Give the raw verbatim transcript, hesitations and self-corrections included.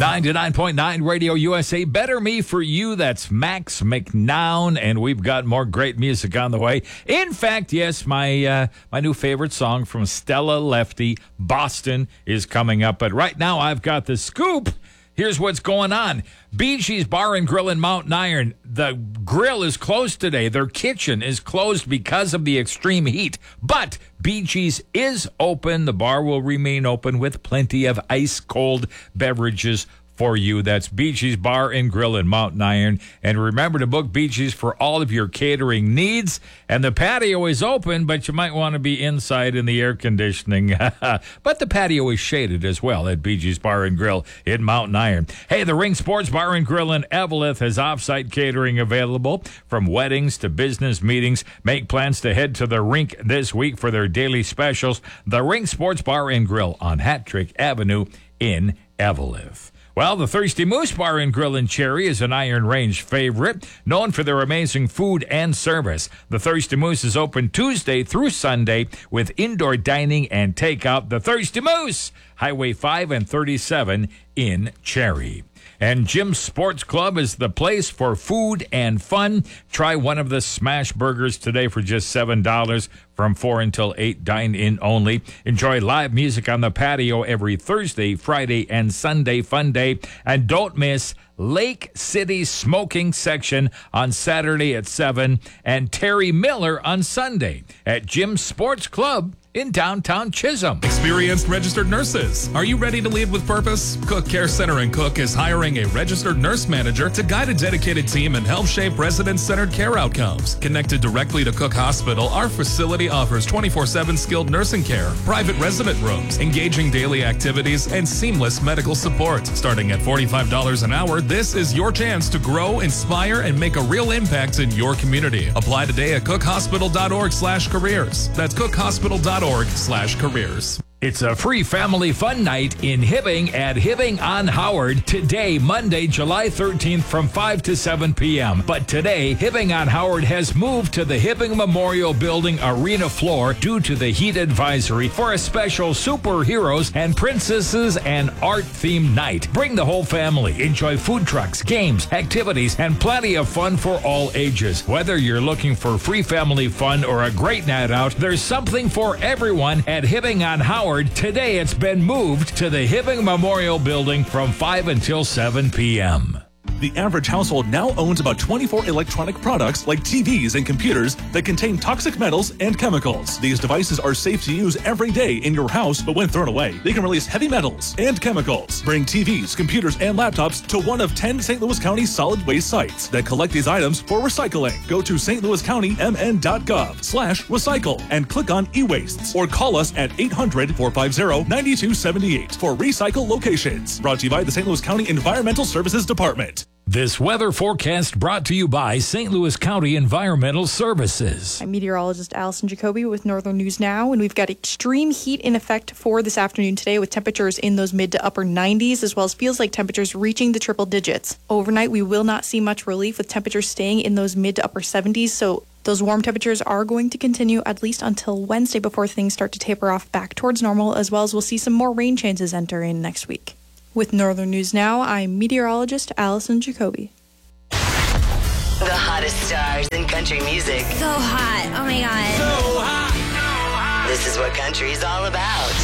ninety-nine point nine Radio U S A. Better Me for You. That's Max McNown, and we've got more great music on the way. In fact, yes, my uh, my new favorite song from Stella Lefty, Boston, is coming up. But right now, I've got the scoop. Here's what's going on. Bee Gees Bar and Grill in Mountain Iron. The grill is closed today. Their kitchen is closed because of the extreme heat. But Bee Gees is open. The bar will remain open with plenty of ice-cold beverages for you. That's Bee Gees Bar and Grill in Mountain Iron. And remember to book Bee Gees for all of your catering needs. And the patio is open, but you might want to be inside in the air conditioning. But the patio is shaded as well at Bee Gees Bar and Grill in Mountain Iron. Hey, the Ring Sports Bar and Grill in Eveleth has off-site catering available from weddings to business meetings. Make plans to head to the rink this week for their daily specials. The Ring Sports Bar and Grill on Hattrick Avenue in Eveleth. Well, the Thirsty Moose Bar and Grill in Cherry is an Iron Range favorite, known for their amazing food and service. The Thirsty Moose is open Tuesday through Sunday with indoor dining and takeout. The Thirsty Moose, Highway five and thirty-seven in Cherry. And Jim's Sports Club is the place for food and fun. Try one of the smash burgers today for just seven dollars from four until eight, dine-in only. Enjoy live music on the patio every Thursday, Friday, and Sunday fun day. And don't miss Lake City Smoking Section on Saturday at seven and Terry Miller on Sunday at Jim's Sports Club in downtown Chisholm. Experienced registered nurses. Are you ready to lead with purpose? Cook Care Center in Cook is hiring a registered nurse manager to guide a dedicated team and help shape resident-centered care outcomes. Connected directly to Cook Hospital, our facility offers twenty-four seven skilled nursing care, private resident rooms, engaging daily activities, and seamless medical support. Starting at forty-five dollars an hour, this is your chance to grow, inspire, and make a real impact in your community. Apply today at cookhospital.org slash careers. That's cookhospital.org slash careers. It's a free family fun night in Hibbing at Hibbing on Howard today, Monday, July thirteenth from five to seven p.m. But today, Hibbing on Howard has moved to the Hibbing Memorial Building arena floor due to the heat advisory for a special superheroes and princesses and art-themed night. Bring the whole family. Enjoy food trucks, games, activities, and plenty of fun for all ages. Whether you're looking for free family fun or a great night out, there's something for everyone at Hibbing on Howard. Today it's been moved to the Hibbing Memorial Building from five until seven p.m. The average household now owns about twenty-four electronic products like T Vs and computers that contain toxic metals and chemicals. These devices are safe to use every day in your house, but when thrown away, they can release heavy metals and chemicals. Bring T Vs, computers, and laptops to one of ten Saint Louis County solid waste sites that collect these items for recycling. Go to S Louis County M N dot gov slash recycle and click on e-wastes or call us at eight hundred, four five zero, nine two seven eight for recycle locations. Brought to you by the Saint Louis County Environmental Services Department. This weather forecast brought to you by Saint Louis County Environmental Services. I'm meteorologist Allison Jacoby with Northern News Now, and we've got extreme heat in effect for this afternoon today with temperatures in those mid to upper nineties, as well as feels like temperatures reaching the triple digits. Overnight, we will not see much relief with temperatures staying in those mid to upper seventies, so those warm temperatures are going to continue at least until Wednesday before things start to taper off back towards normal, as well as we'll see some more rain chances enter in next week. With Northern News Now, I'm meteorologist Allison Jacoby. The hottest stars in country music. So hot. Oh my God. So hot. So hot. This is what country is all about.